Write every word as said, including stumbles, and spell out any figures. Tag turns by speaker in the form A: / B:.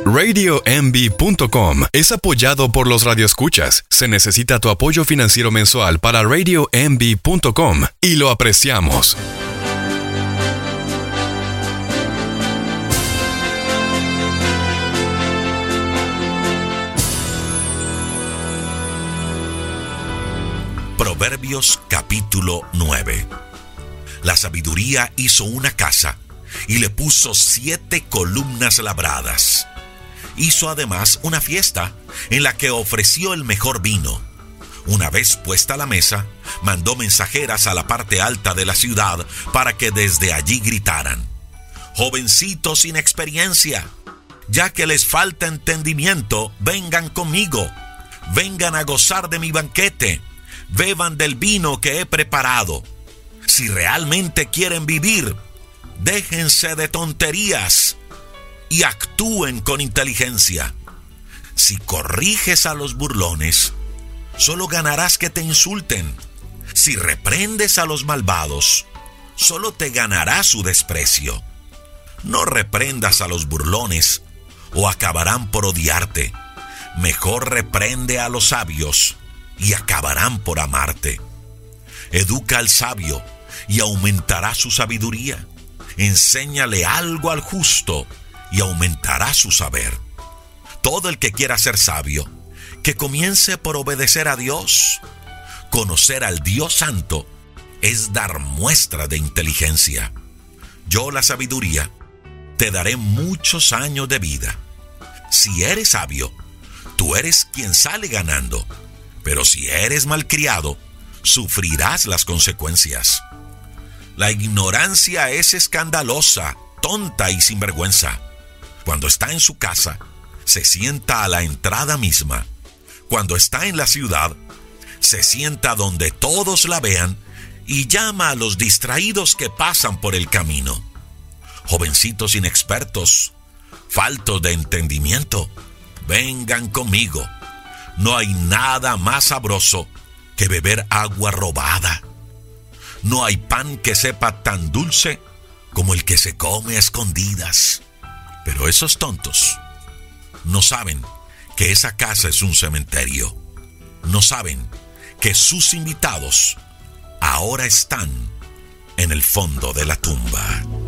A: radio m b punto com es apoyado por los radioescuchas. Se necesita tu apoyo financiero mensual para radio m b punto com y lo apreciamos.
B: Proverbios capítulo nueve. La sabiduría hizo una casa y le puso siete columnas labradas. Hizo además una fiesta en la que ofreció el mejor vino. Una vez puesta la mesa, mandó mensajeras a la parte alta de la ciudad para que desde allí gritaran: jovencitos sin experiencia, ya que les falta entendimiento, vengan conmigo, vengan a gozar de mi banquete, beban del vino que he preparado. Si realmente quieren vivir, déjense de tonterías y actúen con inteligencia. Si corriges a los burlones, solo ganarás que te insulten. Si reprendes a los malvados, solo te ganará su desprecio. No reprendas a los burlones, o acabarán por odiarte. Mejor reprende a los sabios, y acabarán por amarte. Educa al sabio, y aumentará su sabiduría. Enséñale algo al justo, y aumentará su saber. Todo el que quiera ser sabio, que comience por obedecer a Dios. Conocer al Dios Santo es dar muestra de inteligencia. Yo, la sabiduría, te daré muchos años de vida. Si eres sabio, tú eres quien sale ganando. Pero si eres malcriado, sufrirás las consecuencias. La ignorancia es escandalosa, tonta y sinvergüenza. Cuando está en su casa, se sienta a la entrada misma. Cuando está en la ciudad, se sienta donde todos la vean y llama a los distraídos que pasan por el camino. Jovencitos inexpertos, faltos de entendimiento, vengan conmigo. No hay nada más sabroso que beber agua robada. No hay pan que sepa tan dulce como el que se come a escondidas. Pero esos tontos no saben que esa casa es un cementerio. No saben que sus invitados ahora están en el fondo de la tumba.